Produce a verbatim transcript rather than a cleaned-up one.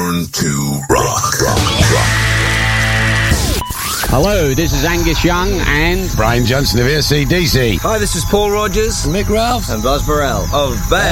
Born to rock, rock, rock. Hello, this is Angus Young and Brian Johnson of A C D C. Hi, this is Paul Rogers, Mick Ralph, and Buzz Burrell of Bad.